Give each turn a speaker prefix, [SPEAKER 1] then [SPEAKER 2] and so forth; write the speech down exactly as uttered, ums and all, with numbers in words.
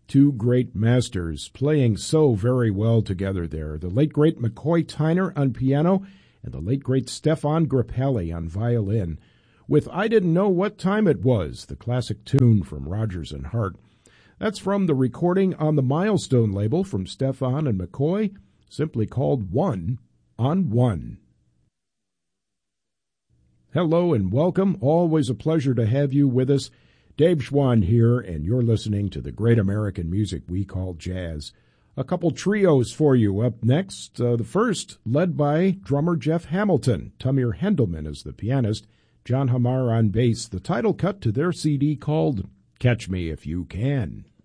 [SPEAKER 1] Two great masters playing so very well together there. The late, great McCoy Tyner on piano and the late, great Stefan Grappelli on violin. With I Didn't Know What Time It Was, the classic tune from Rodgers and Hart. That's from the recording on the Milestone label from Stefan and McCoy, simply called One on One. Hello and welcome. Always a pleasure to have you with us. Dave Schwann here, and you're listening to the great American music we call jazz. A couple trios for you up next. Uh, the first, led by drummer Jeff Hamilton. Tamir Hendelman is the pianist. John Hamar on bass. The title cut to their C D called Catch Me If You Can.